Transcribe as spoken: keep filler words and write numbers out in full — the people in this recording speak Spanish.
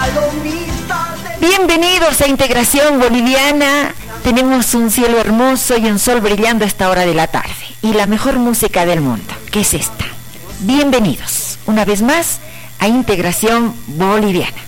Bienvenidos a Integración Boliviana. Tenemos un cielo hermoso y un sol brillando a esta hora de la tarde. Y la mejor música del mundo, que es esta. Bienvenidos una vez más a Integración Boliviana.